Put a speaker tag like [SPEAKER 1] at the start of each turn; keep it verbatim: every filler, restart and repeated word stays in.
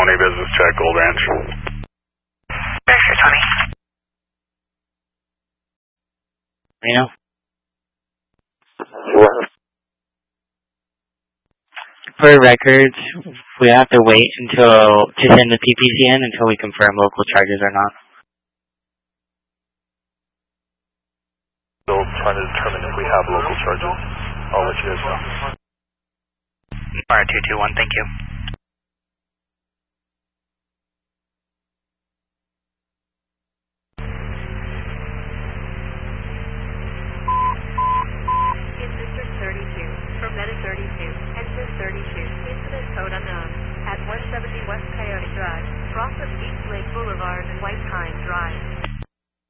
[SPEAKER 1] twenty business check, Gold Ranch.
[SPEAKER 2] Sure, twenty.
[SPEAKER 3] Reno?
[SPEAKER 4] What?
[SPEAKER 3] For records, we have to wait until to send the P P C in until we confirm local charges or not.
[SPEAKER 1] Still trying to determine if we have local charges. I'll let you guys know.
[SPEAKER 2] R two two one, thank you.
[SPEAKER 5] In District thirty-two, from Meta thirty-two, enter thirty-two, incident code unknown, at one seventy West Coyote Drive, cross of East Lake Boulevard and White Pine.